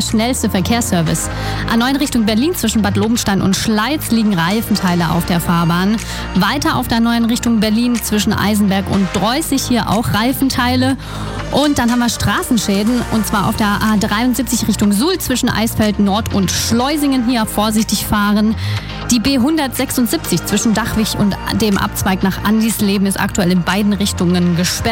schnellste Verkehrsservice. A9 Richtung Berlin zwischen Bad Lobenstein und Schleiz liegen Reifenteile auf der Fahrbahn. Weiter auf der A9 Richtung Berlin zwischen Eisenberg und Dreußig hier auch Reifenteile. Und dann haben wir Straßenschäden, und zwar auf der A73 Richtung Suhl zwischen Eisfeld Nord und Schleusingen hier vorsichtig fahren. Die B176 zwischen Dachwig und dem Abzweig nach Andisleben ist aktuell in beiden Richtungen gesperrt.